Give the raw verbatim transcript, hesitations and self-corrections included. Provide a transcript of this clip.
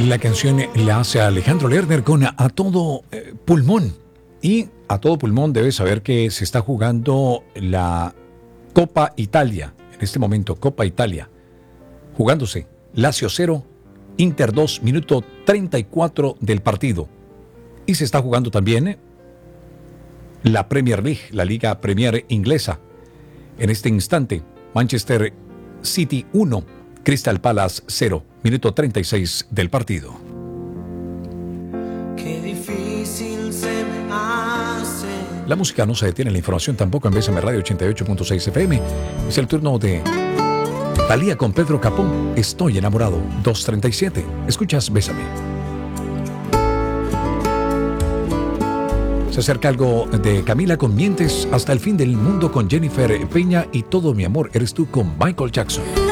La canción la hace Alejandro Lerner con A Todo eh, Pulmón. Y a todo pulmón debes saber que se está jugando la Copa Italia. En este momento, Copa Italia. Jugándose. Lazio cero, Inter dos, minuto treinta y cuatro del partido. Y se está jugando también la Premier League, la Liga Premier inglesa. En este instante, Manchester City uno, Crystal Palace cero, minuto treinta y seis del partido. Qué difícil se me hace. La música no se detiene, la información tampoco en Bésame Radio ochenta y ocho punto seis F M. Es el turno de Thalía con Pedro Capó. Estoy enamorado. dos treinta y siete. Escuchas Bésame. Se acerca algo de Camila con Mientes, Hasta el fin del mundo con Jennifer Peña y Todo mi amor eres tú con Michael Jackson.